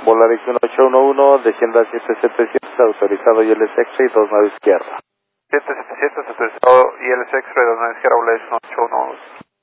Volaris 1811, descienda 777, autorizado ILS X-ray 29 izquierda. 777 autorizado ILS X-ray 29 izquierda, Volaris 1811.